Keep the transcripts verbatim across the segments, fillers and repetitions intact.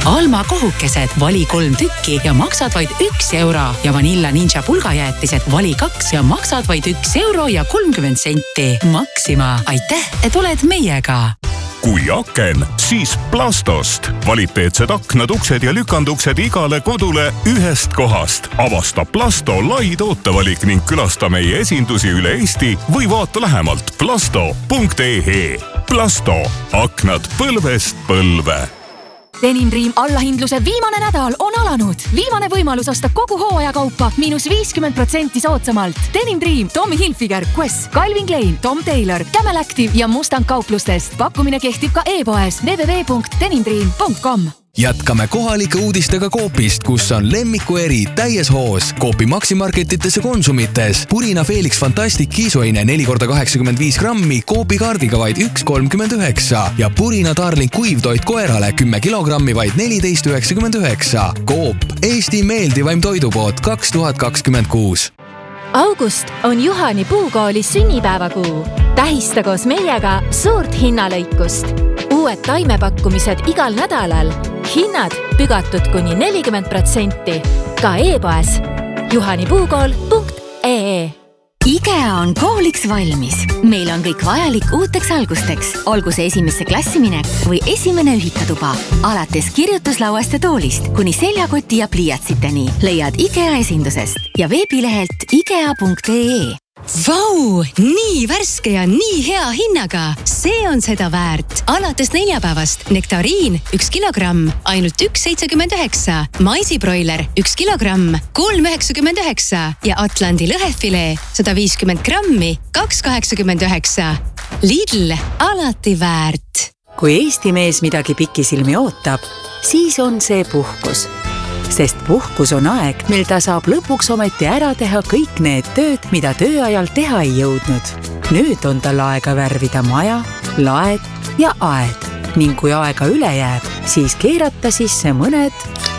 Alma kohukesed, vali kolm tükki ja maksad vaid üks euro. Ja Vanilla Ninja pulgajäätised, vali kaks ja maksad vaid üks euro ja kolmkümmend senti. Maxima, aitäh, et oled meiega! Kui aken, siis Plastost. Kvaliteetsed aknad, uksed ja lükanduksed igale kodule ühest kohast. Avasta Plasto lai tootevalik ning külasta meie esindusi üle Eesti või vaata lähemalt plasto punkt ee. Plasto. Aknad põlvest põlve. Denim Dream allahindluse viimane nädal on alanud. Viimane võimalus osta kogu hooajakaupa miinus viiskümmend protsenti soodsamalt. Denim Dream, Tommy Hilfiger, Quest, Calvin Klein, Tom Taylor, Camel Active ja Mustang kauplustest. Pakkumine kehtib ka e-poes w w w punkt denim dream punkt com. Jätkame kohalike uudistega Coopist, kus on lemmiku eri täies hoos. Coopi maksimarketites ja konsumites. Purina Felix Fantastic kiisuaine neli korda kaheksakümmend viis grammi Coopi kaardiga vaid üks kolmkümmend üheksa ja Purina Darling kuivtoit koerale kümme kilogrammi vaid neliteist üheksakümmend üheksa. Coop, Eesti meeldivaim toidupood kaks tuhat kakskümmend kuus. August on Juhani puukooli sünnipäevakuu. Tähista koos meiega suurt hinnalõikust. Uued taimepakkumised igal nädalal. Hinnad pügatud kuni nelikümmend protsenti. Ka e-poes juhanipuukool punkt ee. IKEA on kooliks valmis. Meil on kõik vajalik uuteks algusteks. Olgu see esimesse klassi minek või esimene ühikatuba. Alates kirjutuslauast ja toolist kuni seljakoti ja pliiatsiteni leiad IKEA esindusest ja veebilehelt ikea punkt ee. Vau, nii värske ja nii hea hinnaga. See on seda väärt. Alates neljapäevast nektariin üks kilogramm, ainult üks seitsekümmend üheksa. Maisibroiler üks kilogramm, kolm üheksakümmend üheksa. Ja Atlandi lõhefilee sada viiskümmend grammi, kaks kaheksakümmend üheksa. Lidl, alati väärt. Kui Eesti mees midagi pikisilmi ootab, siis on see puhkus. Sest puhkus on aeg, mil ta saab lõpuks ometi ära teha kõik need tööd, mida tööajal teha ei jõudnud. Nüüd on tal aega värvida maja, laed ja aed. Ning kui aega üle jääb, siis keerata sisse mõned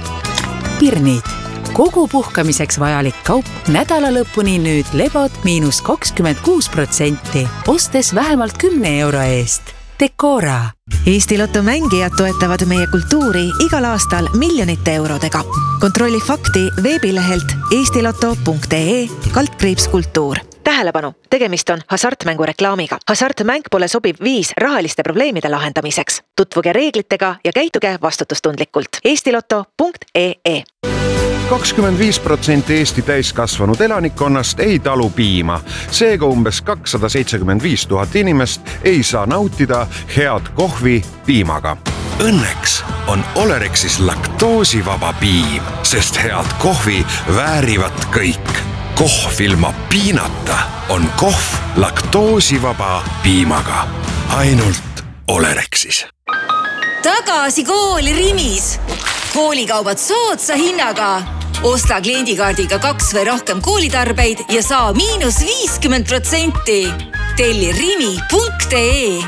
pirnid. Kogu puhkamiseks vajalik kaup nädala lõpuni nüüd lebod miinus kakskümmend kuus protsenti, ostes vähemalt kümne euro eest. Decora. Eesti Lotto mängijad toetavad meie kultuuri igal aastal miljonite eurodega. Kontrolli fakti veebilehelt eestiloto punkt ee kaldkriips kultuur. Tähelepanu, tegemist on hasartmängu reklaamiga. Hasartmäng pole sobiv viis rahaliste probleemide lahendamiseks. Tutvuge reeglitega ja käituge vastutustundlikult. eestiloto punkt ee. kakskümmend viis protsenti Eesti täiskasvanud elanikkonnast ei talu piima. Seega umbes kakssada seitsekümmend viis tuhat inimest ei saa nautida head kohvi piimaga. Õnneks on Olerexis laktoosivaba piim, sest head kohvi väärivad kõik. Kohv ilma piinata on kohv laktoosivaba piimaga. Ainult Olerexis. Tagasi kooli Rimis. Koolikaubad soodsa hinnaga. Osta kliendikaardiga kaks või rohkem koolitarbeid ja saa miinus viiskümmend protsenti. Telli rimi punkt ee.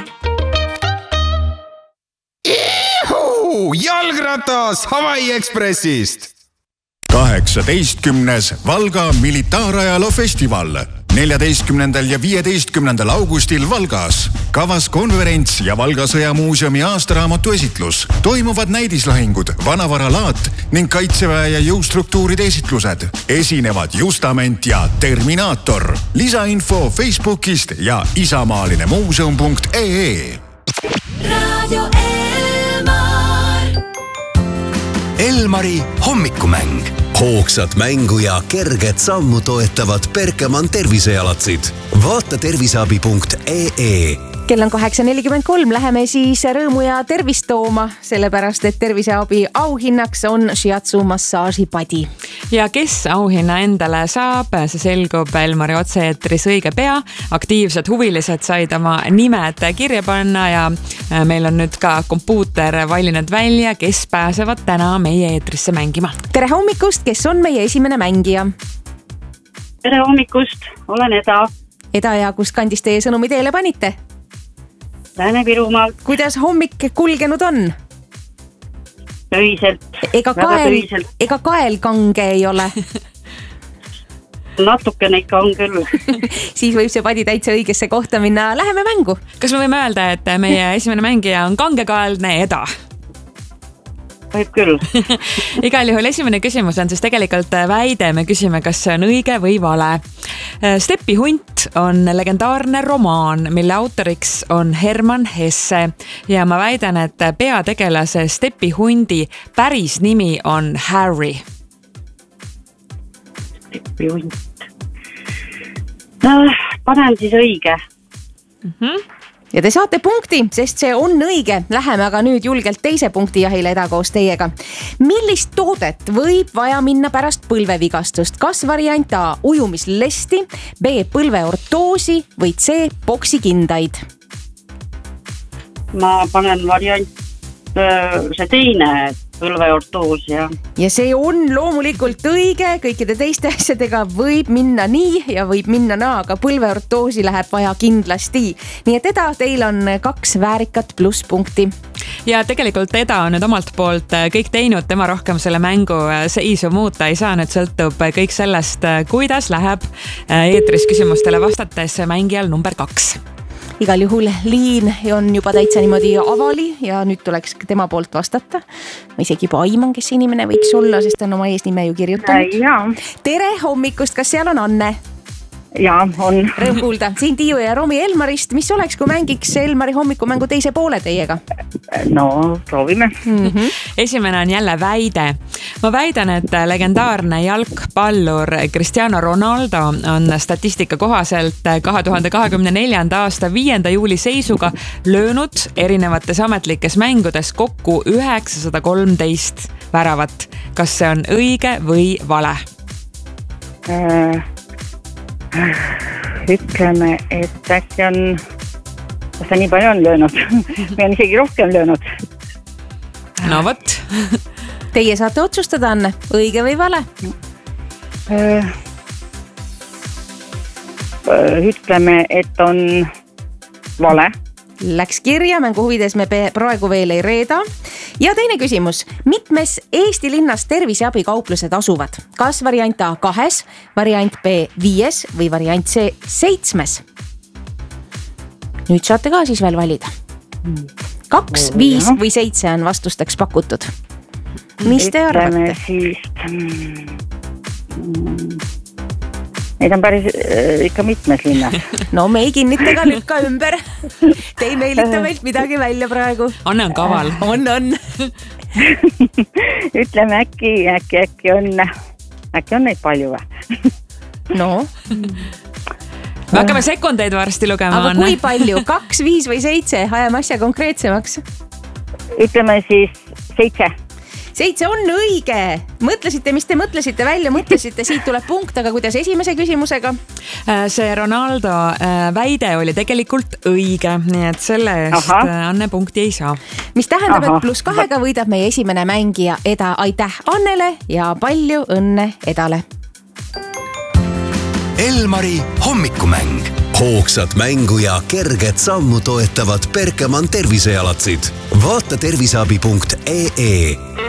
Ihu! Jalgratas Hawaii Expressist! kaheksateistkümnes Valga militaarajaloo festival. neljateistkümnendal ja viieteistkümnendal augustil Valgas. Kavas konverents ja Valga sõjamuuseumi aastaraamatu esitlus. Toimuvad näidislahingud, vanavaralaat ning kaitseväe ja jõustruktuuride esitlused. Esinevad Justament ja Terminaator. Lisainfo Facebookist ja isamaaline muuseum punkt ee. Radio Elmar. Elmari hommikumäng. Hoogsat mängu ja kerget sammu toetavad Berkemann tervisejalatsid. Vaata terviseabi punkt ee. Kell on kaheksa nelikümmend kolm, läheme siis rõõmu ja tervist tooma, sellepärast et terviseabi auhinnaks on shiatsu massaažipadi. Ja kes auhinna endale saab, see selgub Elmari otse-eetris õige pea. Aktiivsed huvilised said oma nimed kirja panna ja meil on nüüd ka kompuuter valinud välja, kes pääsevad täna meie eetrisse mängima. Tere hommikust, kes on meie esimene mängija? Tere hommikust, olen Eda. Eda ja kus kandis teie sõnumi teele panite? Lääne-Virumaalt. Kuidas hommik kulgenud on? Töiselt. Ega kael, ega kael kange ei ole? Natukene ikka on küll. Siis võib see padi täitsa õigesse kohta minna. Läheme mängu. Kas me võime öelda, et meie esimene mängija on kangekaelne Eda? võib küll. Igal juhul esimene küsimus on siis tegelikult väide, me küsime, kas see on õige või vale. Steppi hunt on legendaarne romaan, mille autoriks on Hermann Hesse ja ma väidan, et peategelase Steppi hundi päris nimi on Harry. Steppi hunt. Panen siis õige. Mhm. Ja te saate punkti, sest see on õige. Läheme aga nüüd julgelt teise punkti jahile eda koos teiega. Millist toodet võib vaja minna pärast põlvevigastust? Kas variant A ujumislesti, B põlveortoosi või C poksikindaid? Ma panen variant see teine, põlveortoos ja... ja see on loomulikult õige, kõikide teiste asjadega võib minna nii ja võib minna naa, aga põlveortoosi läheb vaja kindlasti. Nii et eda, teil on kaks väärikat pluss punkti. Ja tegelikult eda on nüüd omalt poolt kõik teinud, tema rohkem selle mängu seisu muuta ei saa, nüüd sõltub kõik sellest, kuidas läheb eetris küsimustele vastates mängijal number kaks. Igal juhul Liin on juba täitsa niimoodi avali ja nüüd tuleks tema poolt vastata. Ma isegi juba aiman, kes inimene võiks olla, sest on oma eesnime ju kirjutanud. Ja. Tere hommikust, kas seal on Anne? Ja, on. Rõõm kuulda. Siin Tiiu ja Romi Elmarist. Mis oleks, kui mängiks Elmari hommikumängu teise poole teiega? No, proovime. Mm-hmm. Esimene on jälle väide. Ma väidan, et legendaarne jalgpallur Cristiano Ronaldo on statistika kohaselt kahe tuhande kahekümne neljanda aasta viienda juuli seisuga löönud erinevates ametlikes mängudes kokku üheksasada kolmteist väravat. Kas see on õige või vale? Äh... Ütleme, et äkki on, kas ta nii palju on löönud? Või on isegi rohkem löönud? No võt. Teie saate otsustada, Anne, õige või vale? Ütleme, et on vale. Läks kirja, mängu huvides me praegu veel ei reeda. Ja teine küsimus. Mitmes Eesti linnas terviseabi kauplused asuvad? Kas variant A kahes, variant B viies või variant C seitsmes? Nüüd saate ka siis veel valida. Kaks, viis või seitse on vastusteks pakutud. Mis te arvate? Siis... Neid on päris äh, ikka mitmes linnas. No me ei kinnita ka lükka ümber. Te ei meilita meilt midagi välja praegu. Anne on kaval. On, on. Ütleme äkki, äkki, äkki on, äkki on neid palju või? No. Me hakkame sekundeid varsti lugema. Aga kui palju? Kaks, viis või seitse? Ajame asja konkreetsemaks. Ütleme siis seitse. Seitse on õige. Mõtlesite, mis te mõtlesite välja, mõtlesite, siit tuleb punkt, aga kuidas esimese küsimusega? See Ronaldo väide oli tegelikult õige, nii et selle eest Aha. Anne punkti ei saa. Mis tähendab, Aha. et pluss kahega võidab meie esimene mängija eda. Aitäh Annele ja palju õnne edale. Elmari hommikumäng. Hoogsat mängu ja kerget sammu toetavad Berkemann tervisejalatsid. Vaata terviseabi punkt ee.